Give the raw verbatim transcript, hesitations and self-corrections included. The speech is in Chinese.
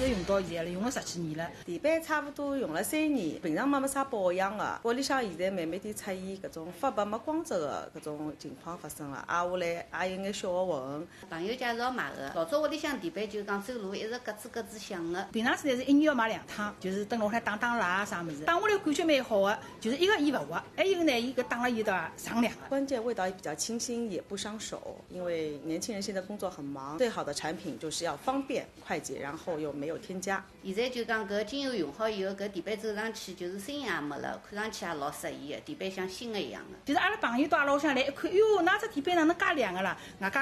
是用到现在了，用了十几年了。 地板差不多用了三年，平常没没啥保养的。屋里向现在慢慢点出现搿种发白没光泽的搿种情况发生了，挨下来也有眼小的纹。 朋友介绍买的，老早屋里向地板就讲走路一直咯吱咯吱响的。 平常时呢是一年要买两趟，就是蹲辣海打打蜡啊啥物事，打下来感觉蛮好的。就是一个伊勿滑，还有呢伊搿打了伊的上凉的。 关键味道也比较清新，也不伤手。因为年轻人现在工作很忙，最好的产品就是要方便快捷，然后又没有添加。 现在就讲搿精油用好以后，搿地板走上去就是声音也没了，看上去也老适意的，地板像新的一样的。 就是阿拉朋友到阿拉屋里向来一看，哟，那只地板哪能介亮个啦？外加